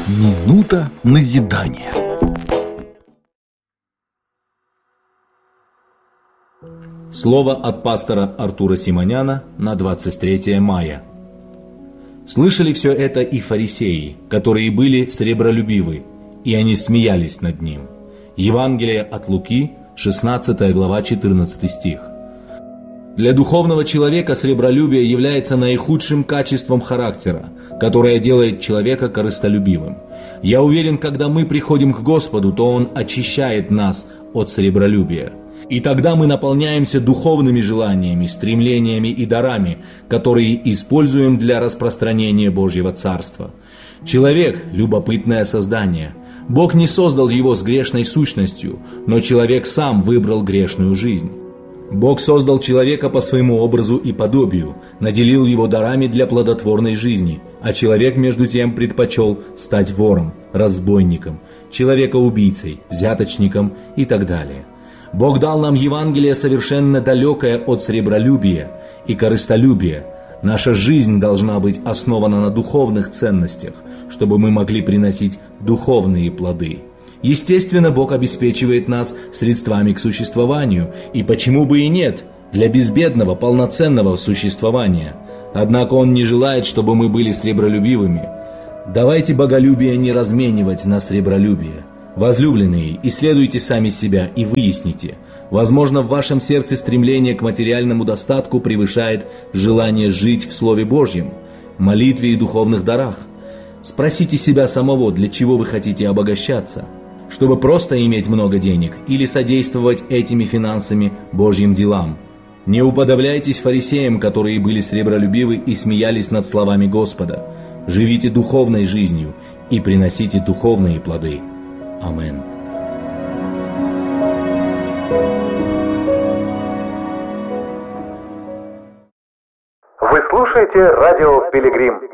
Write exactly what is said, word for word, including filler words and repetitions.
Минута назидания. Слово от пастора Артура Симоняна на двадцать третье мая. Слышали все это и фарисеи, которые были сребролюбивы, и они смеялись над ним. Евангелие от Луки, шестнадцатая глава, четырнадцатый стих. Для духовного человека сребролюбие является наихудшим качеством характера, которое делает человека корыстолюбивым. Я уверен, когда мы приходим к Господу, то Он очищает нас от сребролюбия. И тогда мы наполняемся духовными желаниями, стремлениями и дарами, которые используем для распространения Божьего Царства. Человек – любопытное создание. Бог не создал его с грешной сущностью, но человек сам выбрал грешную жизнь. Бог создал человека по своему образу и подобию, наделил его дарами для плодотворной жизни, а человек, между тем, предпочел стать вором, разбойником, человекоубийцей, взяточником и так далее. Бог дал нам Евангелие, совершенно далекое от сребролюбия и корыстолюбия. Наша жизнь должна быть основана на духовных ценностях, чтобы мы могли приносить духовные плоды. Естественно, Бог обеспечивает нас средствами к существованию, и почему бы и нет, для безбедного, полноценного существования. Однако Он не желает, чтобы мы были сребролюбивыми. Давайте боголюбие не разменивать на сребролюбие. Возлюбленные, исследуйте сами себя и выясните, возможно, в вашем сердце стремление к материальному достатку превышает желание жить в Слове Божьем, молитве и духовных дарах. Спросите себя самого, для чего вы хотите обогащаться. Чтобы просто иметь много денег или содействовать этими финансами Божьим делам. Не уподобляйтесь фарисеям, которые были сребролюбивы и смеялись над словами Господа. Живите духовной жизнью и приносите духовные плоды. Аминь. Вы слушаете радио «Пилигрим».